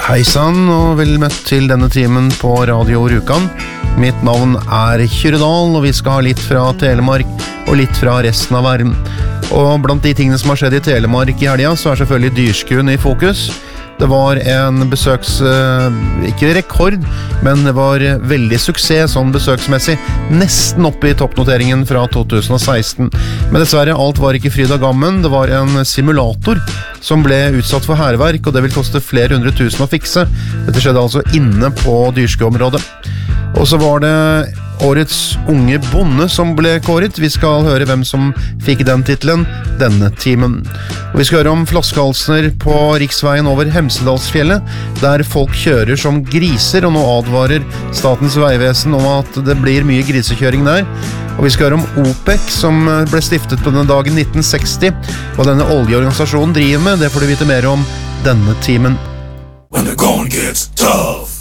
Hei sann, og vel møtt til denne timen på Radio Rjukan. Mitt navn Kyrre Dahl, og vi skal ha litt fra Telemark og litt fra resten av verden. Og blant de tingene som har skjedd i Telemark i helga, så selvfølgelig Dyrskuen i fokus. Det var en ikke rekord, men det var veldig suksess sånn besøksmessig, nesten oppe i toppnoteringen fra 2016. Men dessverre, alt var ikke fryd og gammen. Det var en simulator som ble utsatt for hærverk, og det vil koste flere 100 000 å fikse. Dette skjedde altså inne på Dyrskueområdet. Og så var det årets unge bonde som ble kåret. Vi skal høre hvem som fikk den titlen denne timen. Og vi skal høre om flaskehalser på riksveien over Hemsedalsfjellet, der folk kjører som griser, og nå advarer Statens vegvesen om at det blir mye grisekjøring der. Og vi skal høre om OPEC, som ble stiftet på denne dagen 1960, og denne oljeorganisasjonen driver med. Det får du vite mer om denne timen. When the going gets tough.